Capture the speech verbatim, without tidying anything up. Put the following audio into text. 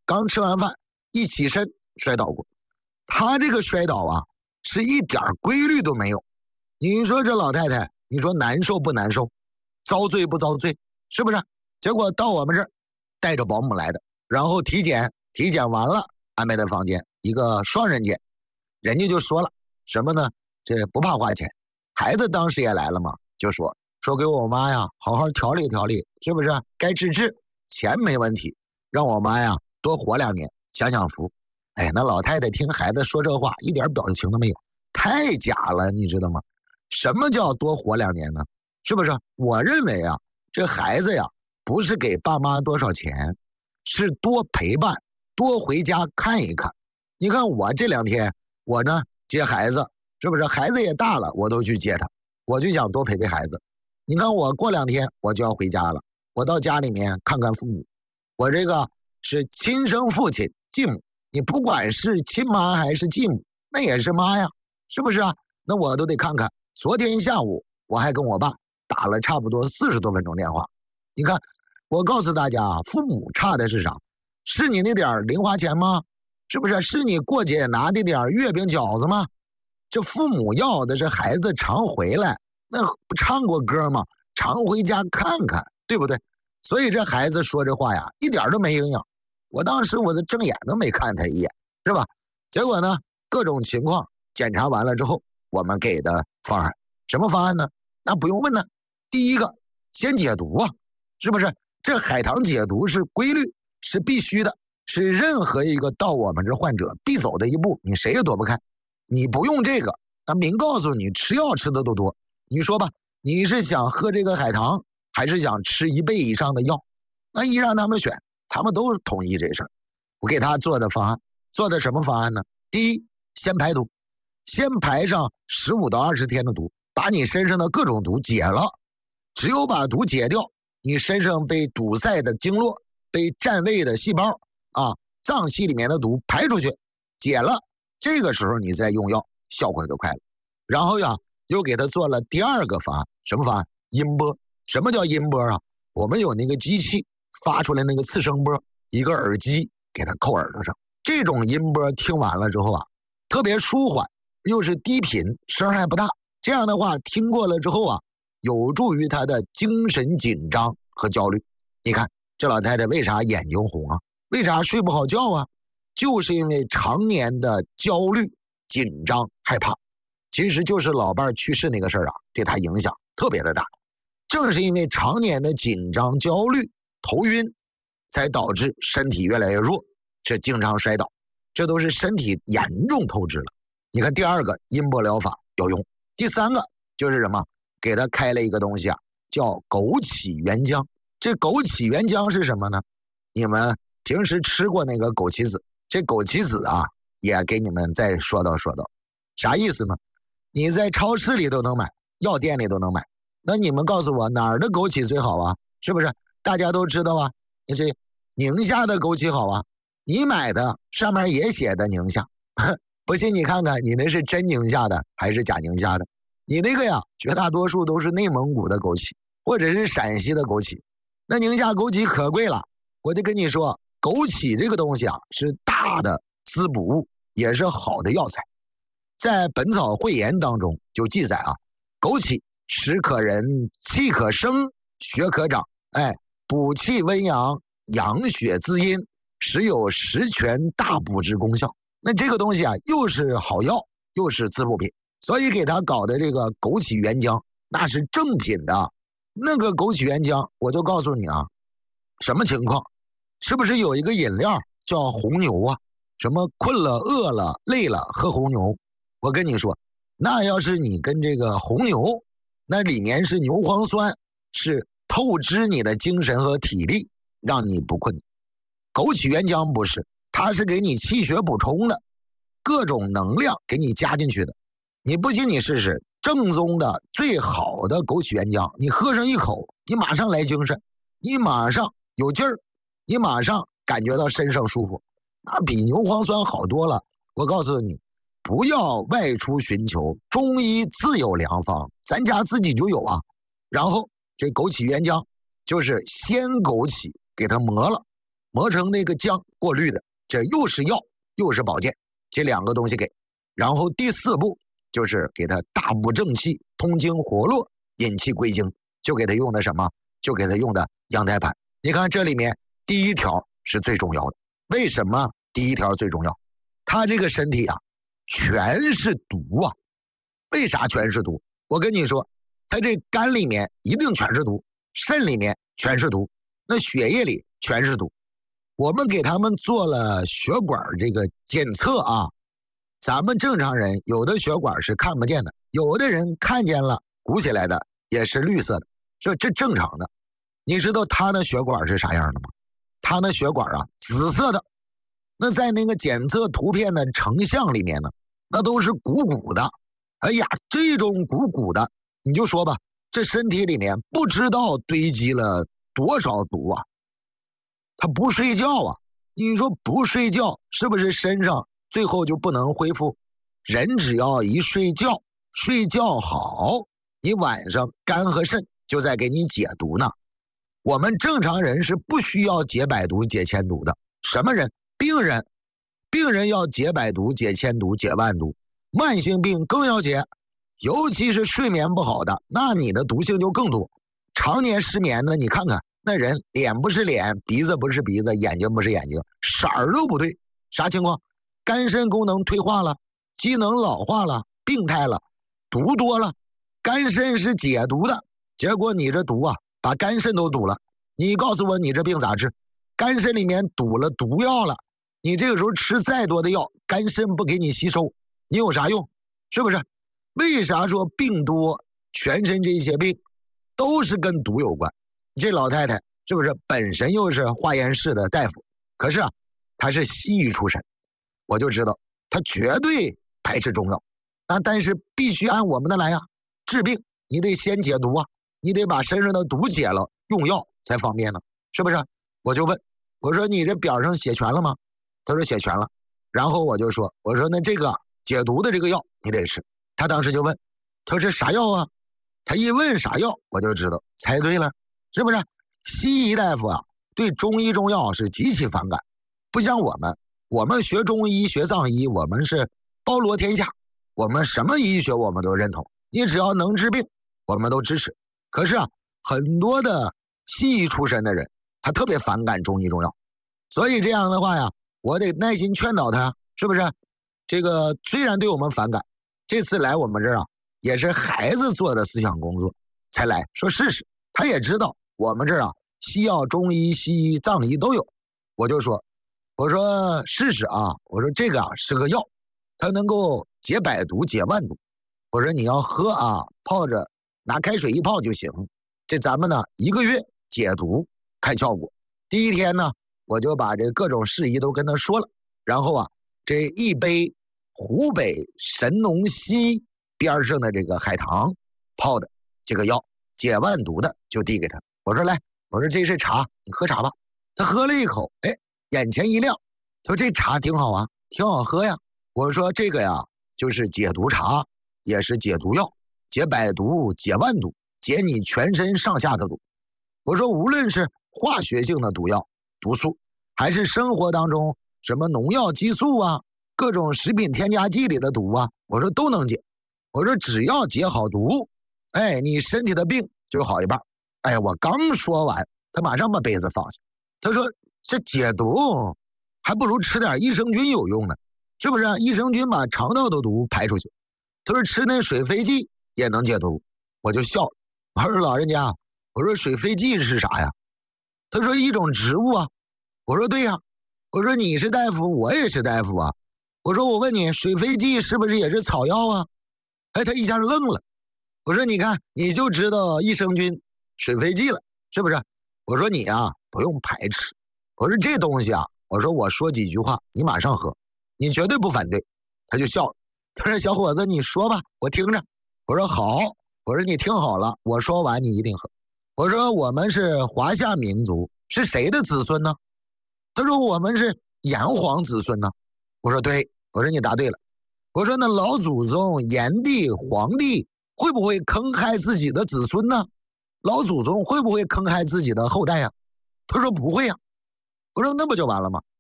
刚吃完饭一起身摔倒过。他这个摔倒啊，是一点规律都没有。你说这老太太，你说难受不难受？遭罪不遭罪？是不是？结果到我们这儿带着保姆来的，然后体检，体检完了安排的房间，一个双人间。人家就说了什么呢？这不怕花钱。孩子当时也来了嘛，就说说给我妈呀好好调理调理，是不是？该治治，钱没问题，让我妈呀多活两年，享享福。哎，那老太太听孩子说这话一点表情都没有，太假了，你知道吗？什么叫多活两年呢？是不是？我认为啊，这孩子呀不是给爸妈多少钱，是多陪伴，多回家看一看。你看我这两天我呢接孩子，是不是？孩子也大了，我都去接他，我就想多陪陪孩子。你看我过两天我就要回家了，我到家里面看看父母。我这个是亲生父亲继母，你不管是亲妈还是继母，那也是妈呀，是不是啊？那我都得看看。昨天下午我还跟我爸打了差不多四十多分钟电话。你看，我告诉大家，父母差的是啥？是你那点零花钱吗？是不是？是你过节拿的点月饼饺子吗？这父母要的是孩子常回来，那不唱过歌吗？常回家看看，对不对？所以这孩子说这话呀，一点都没营养。我当时我的正眼都没看他一眼，是吧？结果呢，各种情况检查完了之后，我们给的方案，什么方案呢？那不用问呢。第一个，先解毒啊，是不是？这海棠解毒是规律，是必须的，是任何一个到我们这患者必走的一步，你谁也躲不开。你不用这个，那明告诉你吃药吃的都多。你说吧，你是想喝这个海棠，还是想吃一倍以上的药？那一让他们选，他们都同意这事儿。我给他做的方案，做的什么方案呢？第一，先排毒，先排上十五到二十天的毒，把你身上的各种毒解了。只有把毒解掉，你身上被堵塞的经络、被占位的细胞啊，脏器里面的毒排出去，解了，这个时候你再用药，效果就快了。然后呀，又给他做了第二个方案，什么方案？音波。什么叫音波啊？我们有那个机器发出来那个次声波，一个耳机给他扣耳朵上，这种音波听完了之后啊，特别舒缓，又是低频，声还不大。这样的话听过了之后啊，有助于他的精神紧张和焦虑。你看这老太太为啥眼睛红啊？为啥睡不好觉啊？就是因为常年的焦虑、紧张、害怕。其实就是老伴去世那个事儿啊，对他影响特别的大。正是因为常年的紧张、焦虑、头晕，才导致身体越来越弱，这经常摔倒，这都是身体严重透支了。你看第二个音波疗法有用，第三个就是什么？给他开了一个东西啊，叫枸杞原浆。这枸杞原浆是什么呢？你们平时吃过那个枸杞子，这枸杞子啊，也给你们再说道说道。啥意思呢？你在超市里都能买，药店里都能买。那你们告诉我哪儿的枸杞最好啊？是不是？大家都知道啊，那是宁夏的枸杞好啊。你买的上面也写的宁夏，不信你看看你那是真宁夏的还是假宁夏的？你那个呀，绝大多数都是内蒙古的枸杞，或者是陕西的枸杞。那宁夏枸杞可贵了，我就跟你说，枸杞这个东西啊，是大的滋补物，也是好的药材。在《本草汇言》当中就记载啊，枸杞食可人，气可生，血可长，哎，补气温阳，养血滋阴，实有十全大补之功效。那这个东西啊，又是好药，又是滋补品，所以给他搞的这个枸杞原浆，那是正品的。那个枸杞原浆，我就告诉你啊，什么情况？是不是有一个饮料叫红牛啊？什么困了、饿了、累了喝红牛？我跟你说，那要是你跟这个红牛，那里面是牛磺酸，是透支你的精神和体力，让你不困。枸杞原浆不是，它是给你气血补充的，各种能量给你加进去的。你不信你试试，正宗的最好的枸杞原浆，你喝上一口，你马上来精神，你马上有劲儿，你马上感觉到身上舒服，那比牛磺酸好多了。我告诉你，不要外出寻求，中医自有良方，咱家自己就有啊。然后这枸杞原浆就是鲜枸杞给它磨了， 磨成那个浆，过滤的，这又是药又是保健，这两个东西给。然后第四步就是给他大补正气，通经活络，引气归经，就给他用的什么？就给他用的羊胎盘。你看这里面第一条是最重要的，为什么第一条最重要？他这个身体啊全是毒啊。为啥全是毒？我跟你说，他这肝里面一定全是毒，肾里面全是毒，那血液里全是毒。我们给他们做了血管这个检测啊，咱们正常人有的血管是看不见的，有的人看见了鼓起来的也是绿色的，这这正常的。你知道他的血管是啥样的吗？他的血管啊紫色的，那在那个检测图片的成像里面呢，那都是鼓鼓的。哎呀，这种鼓鼓的，你就说吧，这身体里面不知道堆积了多少毒啊。他不睡觉啊，你说不睡觉是不是身上最后就不能恢复？人只要一睡觉，睡觉好，你晚上肝和肾就在给你解毒呢。我们正常人是不需要解百毒解千毒的。什么人？病人。病人要解百毒解千毒解万毒，慢性病更要解，尤其是睡眠不好的，那你的毒性就更多。常年失眠的，你看看那人脸不是脸，鼻子不是鼻子，眼睛不是眼睛，色儿都不对。啥情况？肝肾功能退化了，机能老化了，病态了，毒多了。肝肾是解毒的，结果你这毒啊把肝肾都堵了。你告诉我你这病咋治？肝肾里面堵了毒药了，你这个时候吃再多的药，肝肾不给你吸收，你有啥用？是不是？为啥说病多，全身这些病都是跟毒有关？这老太太是不是本身又是化验室的大夫？可是啊，她是西医出身，我就知道她绝对排斥中药。啊，但是必须按我们的来呀、啊，治病你得先解毒啊，你得把身上的毒解了，用药才方便呢，是不是？我就问，我说你这表上写全了吗？他说写全了。然后我就说，我说那这个解毒的这个药你得吃。他当时就问，他说这啥药啊？他一问啥药，我就知道，猜对了，是不是？西医大夫啊，对中医中药是极其反感，不像我们，我们学中医学藏医，我们是包罗天下，我们什么医学我们都认同，你只要能治病，我们都支持。可是啊，很多的西医出身的人，他特别反感中医中药，所以这样的话呀，我得耐心劝导他，是不是？这个虽然对我们反感，这次来我们这儿啊，也是孩子做的思想工作才来，说试试。他也知道我们这儿啊，西药、中医、西医、藏医都有。我就说，我说试试啊，我说这个啊是个药，它能够解百毒、解万毒。我说你要喝啊，泡着拿开水一泡就行。这咱们呢一个月解毒看效果。第一天呢，我就把这各种事宜都跟他说了，然后啊，这一杯湖北神农溪边上的这个海棠泡的这个药解万毒的就递给他。我说来，我说这是茶，你喝茶吧。他喝了一口，哎，眼前一亮，他说这茶挺好啊，挺好喝呀。我说这个呀就是解毒茶，也是解毒药，解百毒解万毒，解你全身上下的毒。我说无论是化学性的毒药毒素，还是生活当中什么农药激素啊，各种食品添加剂里的毒啊，我说都能解。我说只要解好毒，哎，你身体的病就好一半。哎，我刚说完，他马上把杯子放下。他说这解毒还不如吃点益生菌有用呢，是不是？益生菌把肠道的毒排出去。他说吃那水飞剂也能解毒。我就笑了，我说老人家，我说水飞剂是啥呀？他说一种植物啊。我说对呀、啊，我说你是大夫，我也是大夫啊。我说我问你，水飞剂是不是也是草药啊？哎，他一下愣了。我说你看，你就知道益生菌、水飞剂了，是不是？我说你啊，不用排斥。我说这东西啊，我说我说几句话，你马上喝，你绝对不反对。他就笑了，他说小伙子，你说吧，我听着。我说好，我说你听好了，我说完你一定喝。我说我们是华夏民族，是谁的子孙呢？他说我们是炎黄子孙呢。我说对，我说你答对了。我说那老祖宗炎帝、黄帝会不会坑害自己的子孙呢？老祖宗会不会坑害自己的后代呀、啊？他说不会呀、啊。 我说那不就完了吗？